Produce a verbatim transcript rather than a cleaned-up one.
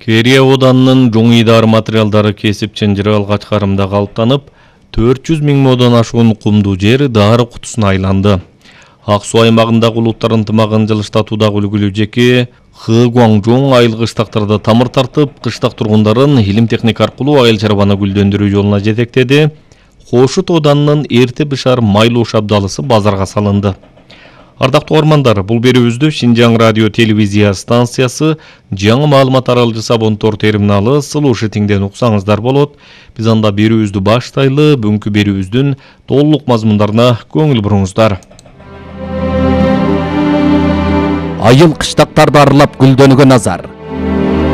Керия оданынын жоңуйдар материалдары кесип чынжыралгач карымда калыптанып, төрт жүз миң модон ашуун кумдуу жер дары кутусуна айланды. Ак суу аймагындагы улуттар ынтымагын жылыштатуудагы үлгүлүү жеке Хы Гуаңжоң айыл кыштактарда тамыр тартып, кыштак тургундарын илим техника аркылуу айыл чарбаны гүлдөндүрүү жолуна жетектеди. Кошут оданынын эрте бышар майлуу шабдалысы базарга салынды. Ардактуу угармандар, бул берүүбүздү Шинжаң радио телевизия станциясы жаңы маалымат аралжы Сабонтор терминалы Слушатиңден уксаңыздар болот. Биз анда берүүбүздү баштайлы, бүгүнкү берүүбүздүн толук мазмундарына көңүл буруңуздар. Айыл кыштактарды аралап гүлдөнүүгө назар.